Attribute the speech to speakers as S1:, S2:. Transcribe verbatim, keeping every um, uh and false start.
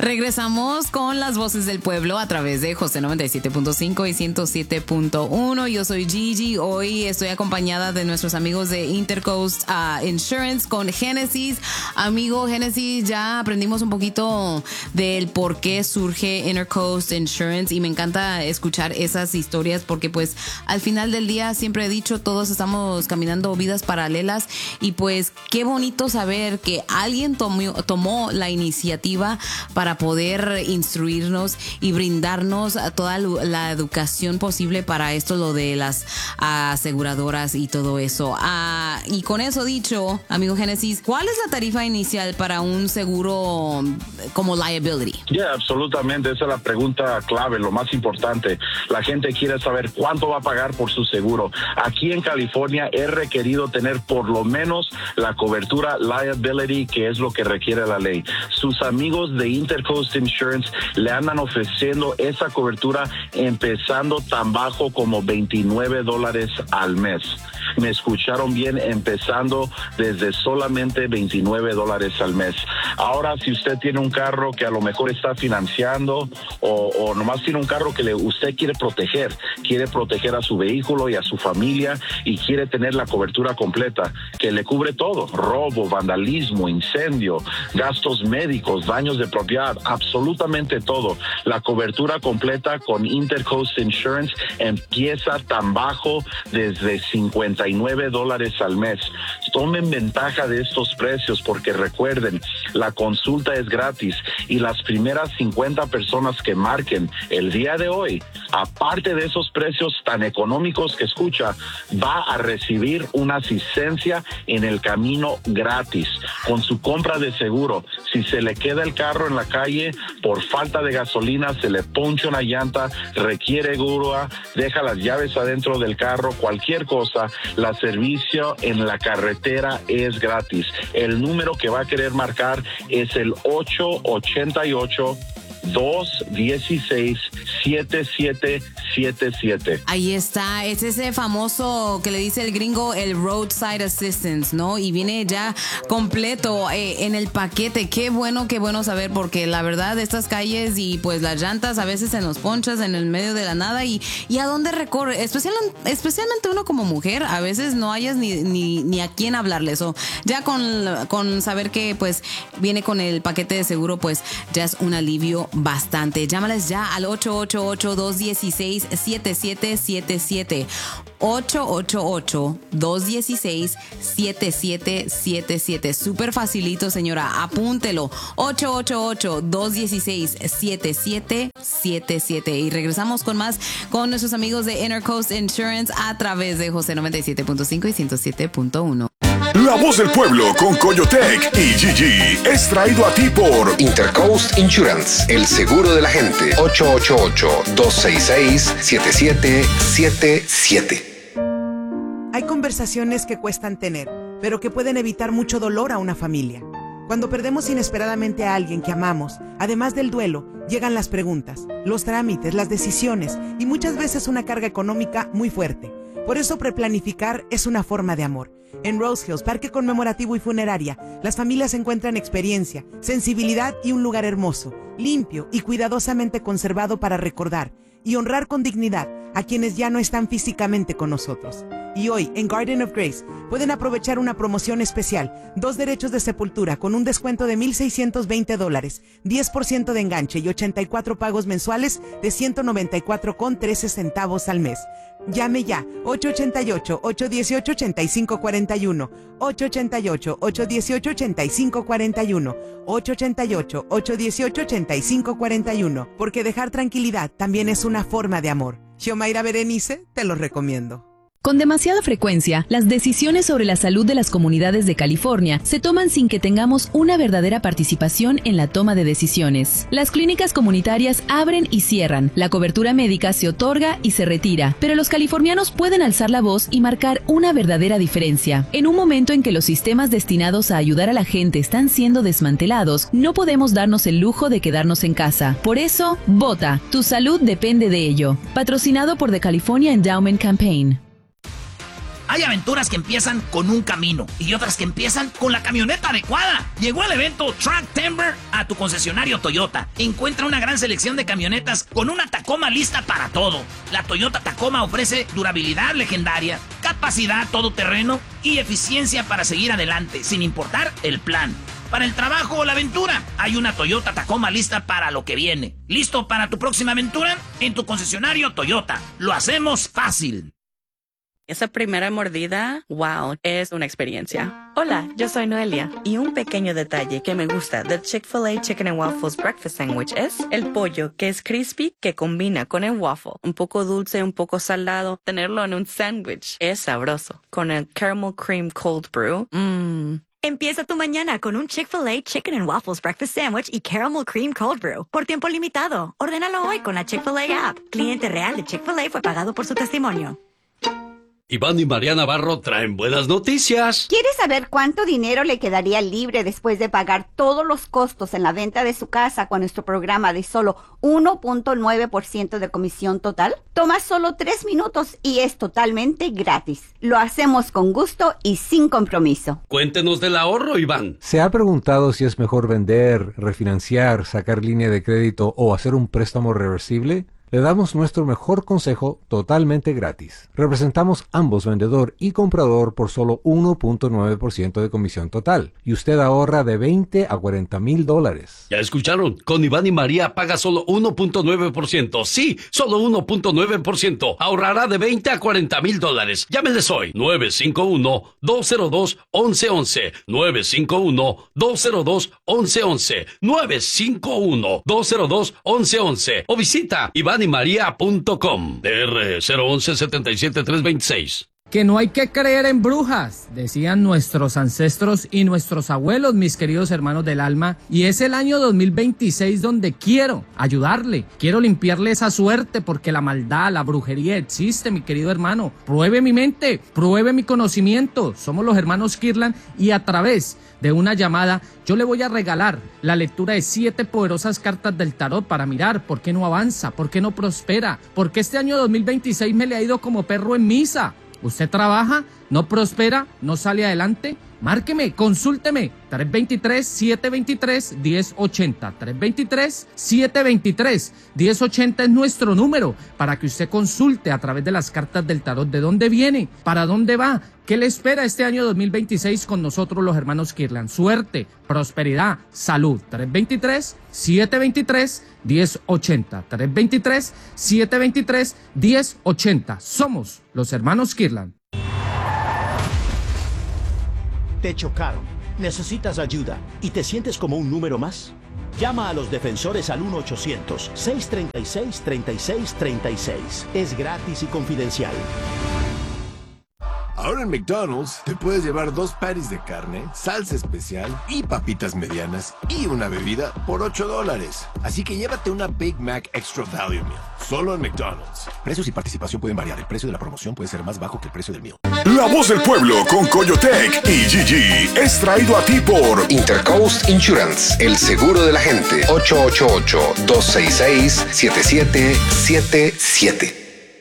S1: Regresamos con las voces del pueblo a través de José noventa y siete punto cinco y ciento siete punto uno. Yo soy Gigi. Hoy estoy acompañada de nuestros amigos de Intercoast uh, Insurance con Génesis. Amigo Génesis, ya aprendimos un poquito del por qué surge Intercoast Insurance y me encanta escuchar esas historias porque pues al final del día siempre he dicho todos estamos caminando vidas paralelas y pues qué bonito saber que alguien tomó, tomó la iniciativa para poder instruirnos y brindarnos toda la educación posible para esto, lo de las uh, aseguradoras y todo eso. Uh, y con eso dicho, amigo Génesis, ¿cuál es la tarifa inicial para un seguro como liability?
S2: Ya, yeah, absolutamente. Esa es la pregunta clave, lo más importante. La gente quiere saber cuánto va a pagar por su seguro. Aquí en California es requerido tener por lo menos la cobertura liability, que es lo que requiere la ley. Sus amigos de Intercoast Insurance le andan ofreciendo esa cobertura empezando tan bajo como veintinueve dólares al mes. Me escucharon bien, empezando desde solamente veintinueve dólares al mes. Ahora, si usted tiene un carro que a lo mejor está financiando o, o nomás tiene un carro que le, usted quiere proteger, quiere proteger a su vehículo y a su familia y quiere tener la cobertura completa, que le cubre todo: robo, vandalismo, incendio, gastos médicos, daños de propiedad, absolutamente todo. La cobertura completa con Intercoast Insurance empieza tan bajo desde cincuenta y nueve dólares al mes. Tomen ventaja de estos precios porque recuerden, la consulta es gratis y las primeras cincuenta personas que marquen el día de hoy, aparte de esos precios tan económicos que escucha, va a recibir una asistencia en el camino gratis con su compra de seguro. Si se le queda el carro en la calle por falta de gasolina, se le poncha una llanta, requiere grúa, deja las llaves adentro del carro, cualquier cosa, la servicio en la carretera es gratis. El número que va a querer marcar es el ocho ocho ocho, dos uno seis, siete siete siete siete.
S1: Ahí está, es ese famoso que le dice el gringo el roadside assistance, ¿no? Y viene ya completo eh, en el paquete. Qué bueno, qué bueno saber, porque la verdad estas calles y pues las llantas a veces en los ponchas en el medio de la nada y, y a dónde recorre, Especial, especialmente uno como mujer, a veces no hayas ni, ni, ni a quién hablarles. O ya con, con saber que pues viene con el paquete de seguro, pues ya es un alivio bastante. Llámales ya al ocho ocho ocho, dos uno seis, siete siete siete siete. ocho ocho ocho, dos uno seis, siete siete siete siete. Súper facilito, señora. Apúntelo. ocho ocho ocho, dos uno seis, siete siete siete siete. Y regresamos con más con nuestros amigos de Intercoast Insurance a través de José noventa y siete punto cinco y ciento siete punto uno.
S3: La voz del pueblo con Coyotec y Gigi es traído a ti por
S4: Intercoast Insurance, el seguro de la gente. ocho ocho ocho, dos seis seis, siete siete siete siete.
S5: Hay conversaciones que cuestan tener, pero que pueden evitar mucho dolor a una familia. Cuando perdemos inesperadamente a alguien que amamos, además del duelo, llegan las preguntas, los trámites, las decisiones y muchas veces una carga económica muy fuerte. Por eso preplanificar es una forma de amor. En Rose Hills, Parque Conmemorativo y Funeraria, las familias encuentran experiencia, sensibilidad y un lugar hermoso, limpio y cuidadosamente conservado para recordar y honrar con dignidad a quienes ya no están físicamente con nosotros. Y hoy, en Garden of Grace, pueden aprovechar una promoción especial, dos derechos de sepultura con un descuento de mil seiscientos veinte dólares, diez por ciento de enganche y ochenta y cuatro pagos mensuales de ciento noventa y cuatro con trece centavos al mes. Llame ya, ocho ocho ocho, ocho uno ocho, ocho cinco cuatro uno, ocho ocho ocho, ocho uno ocho, ocho cinco cuatro uno, ocho ocho ocho, ocho uno ocho, ocho cinco cuatro uno, porque dejar tranquilidad también es una forma de amor. Xiomaira Berenice, te lo recomiendo.
S6: Con demasiada frecuencia, las decisiones sobre la salud de las comunidades de California se toman sin que tengamos una verdadera participación en la toma de decisiones. Las clínicas comunitarias abren y cierran, la cobertura médica se otorga y se retira, pero los californianos pueden alzar la voz y marcar una verdadera diferencia. En un momento en que los sistemas destinados a ayudar a la gente están siendo desmantelados, no podemos darnos el lujo de quedarnos en casa. Por eso, vota. Tu salud depende de ello. Patrocinado por The California Endowment Campaign.
S7: Hay aventuras que empiezan con un camino y otras que empiezan con la camioneta adecuada. Llegó el evento Truck Timber a a tu concesionario Toyota. Encuentra una gran selección de camionetas con una Tacoma lista para todo. La Toyota Tacoma ofrece durabilidad legendaria, capacidad todoterreno y eficiencia para seguir adelante, sin importar el plan. Para el trabajo o la aventura, hay una Toyota Tacoma lista para lo que viene. ¿Listo para tu próxima aventura? En tu concesionario Toyota. Lo hacemos fácil.
S8: Esa primera mordida, wow, es una experiencia. Hola, yo soy Noelia. Y un pequeño detalle que me gusta del Chick-fil-A Chicken and Waffles Breakfast Sandwich es el pollo, que es crispy, que combina con el waffle. Un poco dulce, un poco salado. Tenerlo en un sándwich es sabroso. Con el Caramel Cream Cold Brew, mmm.
S9: Empieza tu mañana con un Chick-fil-A Chicken and Waffles Breakfast Sandwich y Caramel Cream Cold Brew. Por tiempo limitado. Ordénalo hoy con la Chick-fil-A app. Cliente real de Chick-fil-A fue pagado por su testimonio.
S10: Iván y María Navarro traen buenas noticias.
S11: ¿Quiere saber cuánto dinero le quedaría libre después de pagar todos los costos en la venta de su casa con nuestro programa de solo uno punto nueve por ciento de comisión total? Toma solo tres minutos y es totalmente gratis. Lo hacemos con gusto y sin compromiso.
S10: Cuéntenos del ahorro, Iván.
S12: ¿Se ha preguntado si es mejor vender, refinanciar, sacar línea de crédito o hacer un préstamo reversible? Le damos nuestro mejor consejo totalmente gratis. Representamos ambos vendedor y comprador por solo uno punto nueve por ciento de comisión total y usted ahorra de veinte a cuarenta mil dólares.
S10: Ya escucharon, con Iván y María paga solo uno punto nueve por ciento. Sí, solo uno punto nueve por ciento. Ahorrará de veinte a cuarenta mil dólares. Llámenles hoy. nueve cinco uno, dos cero dos, once once. nueve cinco uno, dos cero dos, once once. nueve cinco uno, dos cero dos, once once. O visita iván y maría punto com. D R cero once, setenta y siete, trescientos veintiséis.
S13: Que no hay que creer en brujas, decían nuestros ancestros y nuestros abuelos, mis queridos hermanos del alma, y es el año dos mil veintiséis donde quiero ayudarle, quiero limpiarle esa suerte porque la maldad, la brujería existe, mi querido hermano. Pruebe mi mente, pruebe mi conocimiento, somos los hermanos Kirlan y a través de una llamada yo le voy a regalar la lectura de siete poderosas cartas del tarot para mirar por qué no avanza, por qué no prospera, porque este año dos mil veintiséis me le ha ido como perro en misa. ¿Usted trabaja, no prospera, no sale adelante? Márqueme, consúlteme, tres dos tres, siete dos tres, uno cero ocho cero, tres dos tres, siete dos tres, uno cero ocho cero es nuestro número para que usted consulte a través de las cartas del tarot de dónde viene, para dónde va, qué le espera este año dos mil veintiséis con nosotros los hermanos Kirlan. Suerte, prosperidad, salud, tres dos tres, siete dos tres, uno cero ocho cero, tres dos tres, siete dos tres, uno cero ocho cero. Somos los hermanos Kirlan.
S14: Te chocaron, necesitas ayuda y te sientes como un número más. Llama a los defensores al uno ochocientos, seiscientos treinta y seis, treinta y seis treinta y seis. Es gratis y confidencial.
S15: Ahora en McDonald's te puedes llevar dos patties de carne, salsa especial y papitas medianas y una bebida por ocho dólares. Así que llévate una Big Mac Extra Value Meal. Solo en McDonald's. Precios y participación pueden variar. El precio de la promoción puede ser más bajo que el precio del meal.
S3: La voz del pueblo con Coyotec y Gigi es traído a ti por
S4: Intercoast Insurance, el seguro de la gente. ocho ocho ocho, dos seis seis, siete siete siete siete.